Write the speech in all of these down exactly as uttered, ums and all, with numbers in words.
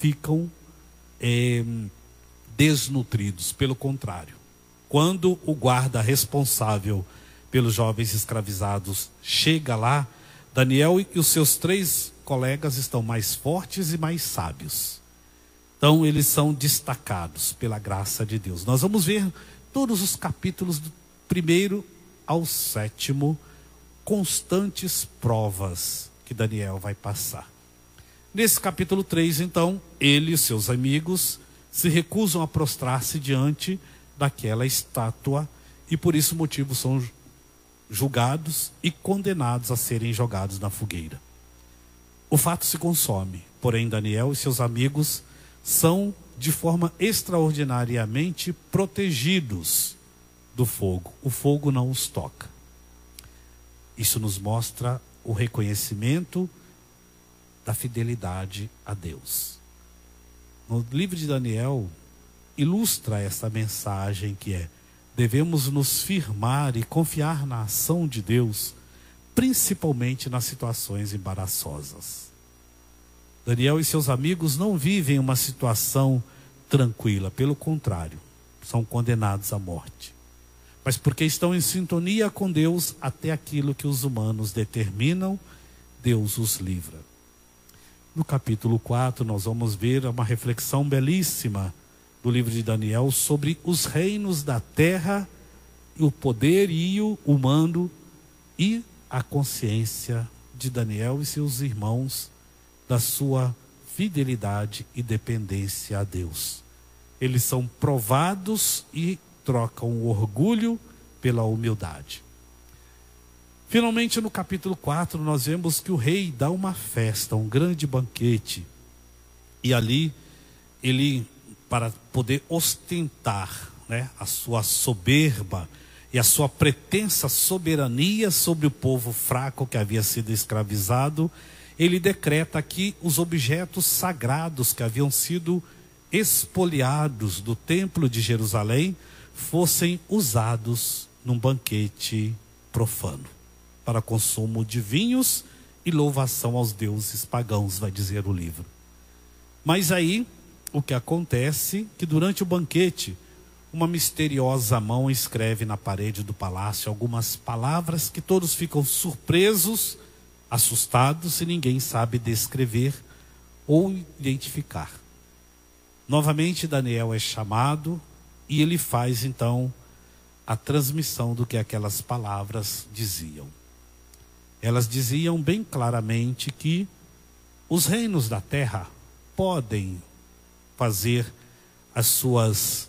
ficam é, desnutridos. Pelo contrário, quando o guarda responsável pelos jovens escravizados chega lá, Daniel e os seus três colegas estão mais fortes e mais sábios. Então eles são destacados pela graça de Deus. Nós vamos ver todos os capítulos do primeiro ao sétimo, constantes provas que Daniel vai passar. Nesse capítulo três, então, ele e seus amigos se recusam a prostrar-se diante daquela estátua e por isso motivo são julgados e condenados a serem jogados na fogueira. O fato se consome, porém Daniel e seus amigos são de forma extraordinariamente protegidos do fogo. O fogo não os toca. Isso nos mostra o reconhecimento da fidelidade a Deus. No livro de Daniel ilustra essa mensagem que é: devemos nos firmar e confiar na ação de Deus, principalmente nas situações embaraçosas. Daniel e seus amigos não vivem uma situação tranquila, pelo contrário, são condenados à morte. Mas porque estão em sintonia com Deus, até aquilo que os humanos determinam, Deus os livra. No capítulo quatro, nós vamos ver uma reflexão belíssima do livro de Daniel sobre os reinos da terra, o poderio humano e a consciência de Daniel e seus irmãos da sua fidelidade e dependência a Deus. Eles são provados e trocam o orgulho pela humildade. Finalmente, no capítulo quatro, nós vemos que o rei dá uma festa, um grande banquete. E ali, ele, para poder ostentar, né, a sua soberba e a sua pretensa soberania sobre o povo fraco que havia sido escravizado, ele decreta que os objetos sagrados que haviam sido expoliados do templo de Jerusalém fossem usados num banquete profano, para consumo de vinhos e louvação aos deuses pagãos, vai dizer o livro. Mas aí, o que acontece, que durante o banquete, uma misteriosa mão escreve na parede do palácio algumas palavras que todos ficam surpresos, assustados, e ninguém sabe descrever ou identificar. Novamente Daniel é chamado e ele faz então a transmissão do que aquelas palavras diziam. Elas diziam bem claramente que os reinos da terra podem fazer as suas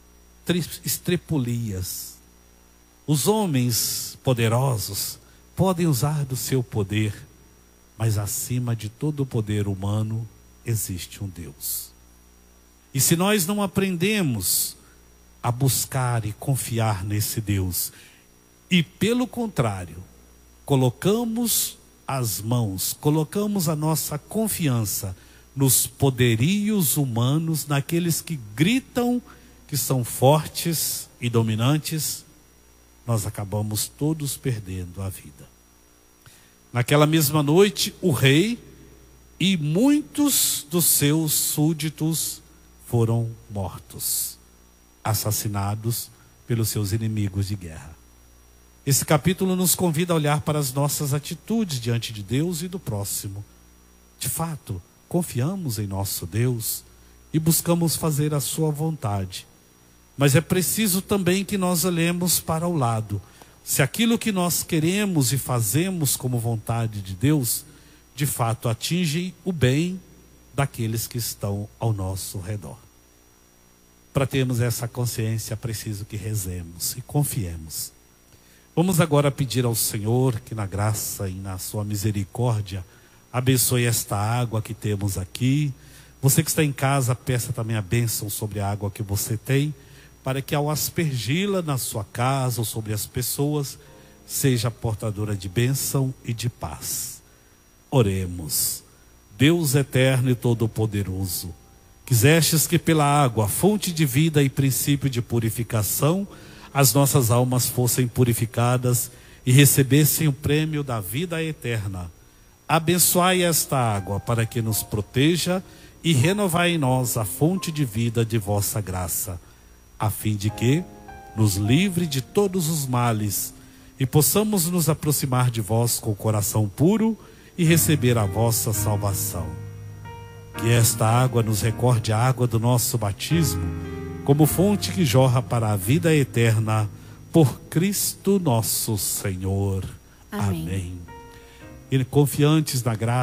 estrepulias. Os homens poderosos podem usar do seu poder, mas acima de todo o poder humano existe um Deus. E se nós não aprendemos a buscar e confiar nesse Deus, e pelo contrário, colocamos as mãos, colocamos a nossa confiança nos poderios humanos, naqueles que gritam que são fortes e dominantes, nós acabamos todos perdendo a vida. Naquela mesma noite, o rei e muitos dos seus súditos foram mortos, assassinados pelos seus inimigos de guerra. Esse capítulo nos convida a olhar para as nossas atitudes diante de Deus e do próximo. De fato, confiamos em nosso Deus e buscamos fazer a sua vontade. Mas é preciso também que nós olhemos para o lado. Se aquilo que nós queremos e fazemos como vontade de Deus, de fato atinge o bem daqueles que estão ao nosso redor. Para termos essa consciência, é preciso que rezemos e confiemos. Vamos agora pedir ao Senhor que na graça e na sua misericórdia abençoe esta água que temos aqui. Você que está em casa, peça também a bênção sobre a água que você tem, para que ao aspergi-la na sua casa ou sobre as pessoas, seja portadora de bênção e de paz. Oremos. Deus eterno e todo-poderoso, quisestes que pela água, fonte de vida e princípio de purificação, as nossas almas fossem purificadas e recebessem o prêmio da vida eterna. Abençoai esta água para que nos proteja e renovai em nós a fonte de vida de vossa graça, a fim de que nos livre de todos os males e possamos nos aproximar de vós com o coração puro e receber a vossa salvação. Que esta água nos recorde a água do nosso batismo, como fonte que jorra para a vida eterna, por Cristo nosso Senhor. Amém. Amém. E confiantes na graça